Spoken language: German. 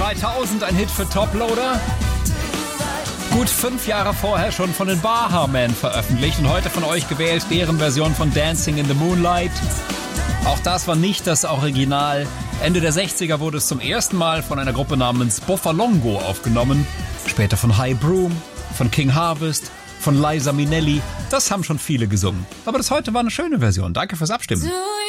2000 ein Hit für Toploader. Gut 5 Jahre vorher schon von den Baha Men veröffentlicht und heute von euch gewählt deren Version von Dancing in the Moonlight. Auch das war nicht das Original. Ende der 60er wurde es zum ersten Mal von einer Gruppe namens Boffalongo aufgenommen. Später von High Broom, von King Harvest, von Liza Minnelli. Das haben schon viele gesungen. Aber das heute war eine schöne Version. Danke fürs Abstimmen.